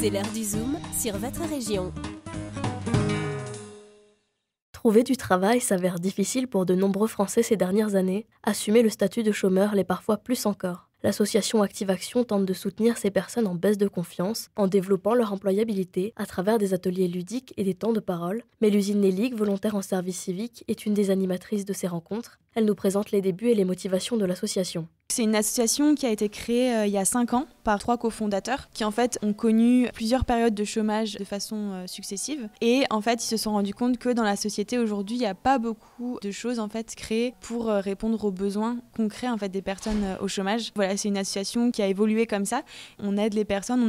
C'est l'heure du Zoom sur votre région. Trouver du travail s'avère difficile pour de nombreux Français ces dernières années. Assumer le statut de chômeur l'est parfois plus encore. L'association Active Action tente de soutenir ces personnes en baisse de confiance, en développant leur employabilité à travers des ateliers ludiques et des temps de parole. Mais l'usine Nélig, volontaire en service civique, est une des animatrices de ces rencontres. Elle nous présente les débuts et les motivations de l'association. C'est une association qui a été créée il y a 5 ans par 3 cofondateurs qui en fait ont connu plusieurs périodes de chômage de façon successive et en fait ils se sont rendus compte que dans la société aujourd'hui il n'y a pas beaucoup de choses en fait créées pour répondre aux besoins concrets en fait des personnes au chômage. Voilà, c'est une association qui a évolué comme ça. On aide les personnes,